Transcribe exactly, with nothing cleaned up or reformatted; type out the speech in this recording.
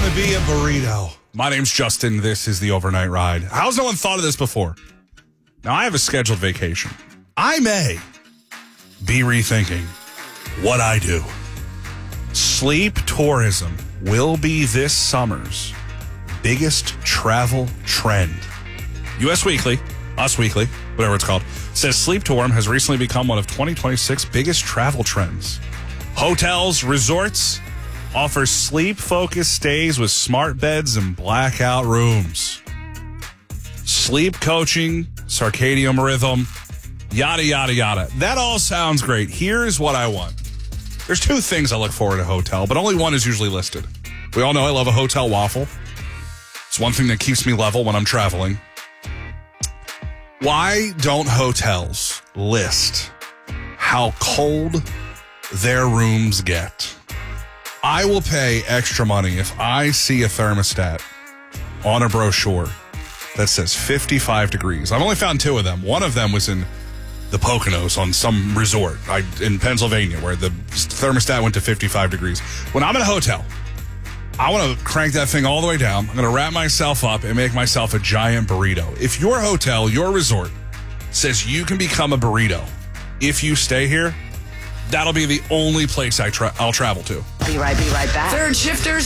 want to be a burrito. My name's Justin. This is the Overnight Ride. How's no one thought of this before? Now, I have a scheduled vacation. I may be rethinking what I do. Sleep tourism will be this summer's biggest travel trend. U S Weekly, Us Weekly, whatever it's called, says sleep tourism has recently become one of twenty twenty-six biggest travel trends. Hotels, resorts offer sleep-focused stays with smart beds and blackout rooms. Sleep coaching, circadian rhythm, yada, yada, yada. That all sounds great. Here's what I want. There's two things I look for in a hotel, but only one is usually listed. We all know I love a hotel waffle. It's one thing that keeps me level when I'm traveling. Why don't hotels list how cold their rooms get? I will pay extra money if I see a thermostat on a brochure that says fifty-five degrees. I've only found two of them. One of them was in the Poconos on some resort I, in Pennsylvania where the thermostat went to fifty-five degrees. When I'm in a hotel, I want to crank that thing all the way down. I'm going to wrap myself up and make myself a giant burrito. If your hotel, your resort, says you can become a burrito if you stay here, that'll be the only place I tra- I'll travel to. Be right, be right back. Third shifters.